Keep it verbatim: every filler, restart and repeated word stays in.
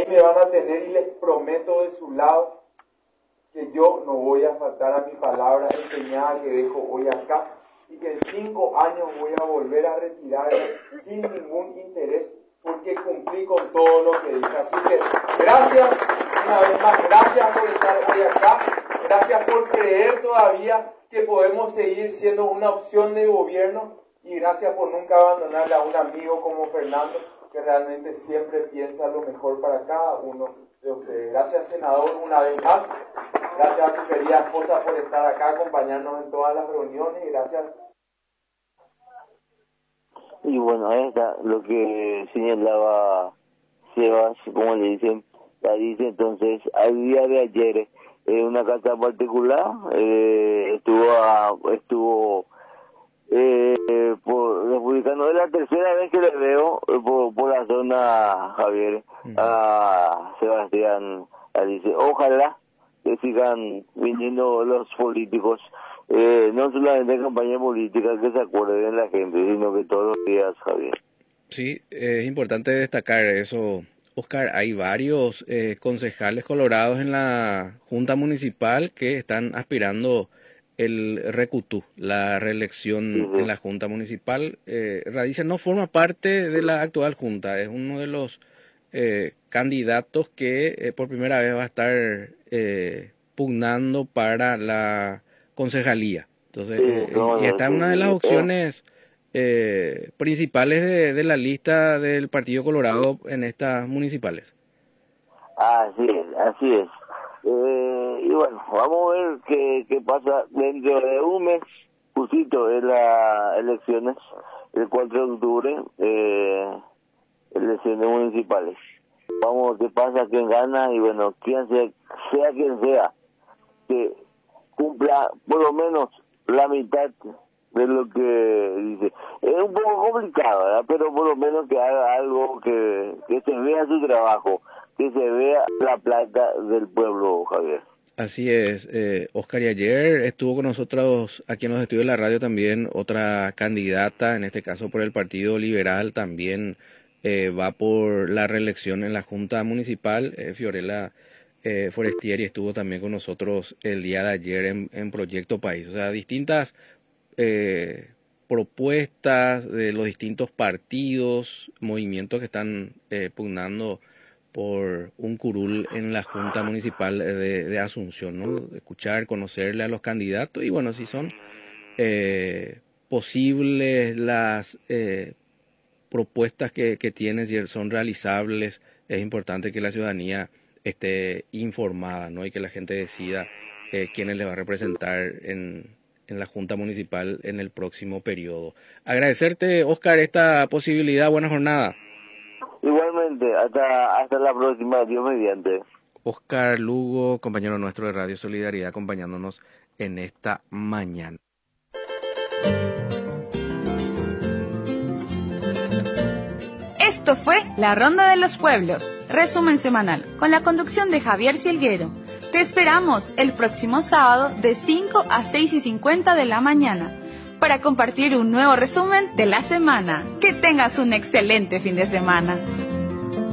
me van a tener y les prometo de su lado que yo no voy a faltar a mi palabra empeñada que dejo hoy acá y que en cinco años voy a volver a retirarme sin ningún interés porque cumplí con todo lo que dije. Así que gracias, una vez más, gracias por estar hoy acá, gracias por creer todavía que podemos seguir siendo una opción de gobierno y gracias por nunca abandonarle a un amigo como Fernando, que realmente siempre piensa lo mejor para cada uno de ustedes. Gracias, senador, una vez más. Gracias a tu querida esposa por estar acá, acompañarnos en todas las reuniones y gracias. Y bueno, ahí está lo que señalaba Sebas, como le dicen, la dice entonces, al día de ayer, en una carta particular, eh, estuvo, a, estuvo eh, por, republicano, es la tercera vez que le veo eh, por, por la zona, Javier, uh-huh. a Sebastián, dice, ojalá que sigan viniendo los políticos, eh, no solamente en campaña política, que se acuerden de la gente, sino que todos los días, Javier. Sí, es importante destacar eso, Oscar. Hay varios eh, concejales colorados en la Junta Municipal que están aspirando el recutú, la reelección uh-huh. en la Junta Municipal. Eh, Radice no forma parte de la actual Junta, es uno de los eh, candidatos que eh, por primera vez va a estar eh, pugnando para la concejalía. Entonces, sí, eh, no, y esta es una de las opciones eh, principales de, de la lista del Partido Colorado en estas municipales. Así es, así es. Eh, y bueno, vamos a ver qué, qué pasa dentro de un mes, justito de las elecciones, el cuatro de octubre, eh, elecciones municipales. Vamos a ver qué pasa, quién gana y bueno, quien sea, sea quien sea, que cumpla por lo menos la mitad de lo que dice. Es un poco complicado, ¿verdad? Pero por lo menos que haga algo que, que se vea su trabajo, que se vea la plata del pueblo, Javier. Así es, eh, Oscar, y ayer estuvo con nosotros aquí en los estudios de la radio también otra candidata, en este caso por el Partido Liberal, también eh, va por la reelección en la Junta Municipal, eh, Fiorella eh, Forestieri estuvo también con nosotros el día de ayer en, en Proyecto País. O sea, distintas eh, propuestas de los distintos partidos, movimientos que están eh, pugnando por un curul en la Junta Municipal de, de Asunción, ¿no? Escuchar, conocerle a los candidatos y bueno, si son eh, posibles las eh, propuestas que, que tienen, si son realizables, es importante que la ciudadanía esté informada, ¿no? Y que la gente decida eh, quiénes le va a representar en, en la Junta Municipal en el próximo periodo. Agradecerte, Oscar, esta posibilidad. Buena jornada. Igualmente, hasta, hasta la próxima, Dios mediante. Oscar Lugo, compañero nuestro de Radio Solidaridad, acompañándonos en esta mañana. Esto fue La Ronda de los Pueblos, resumen semanal, con la conducción de Javier Silguero. Te esperamos el próximo sábado de cinco a seis y cincuenta de la mañana para compartir un nuevo resumen de la semana. Que tengas un excelente fin de semana.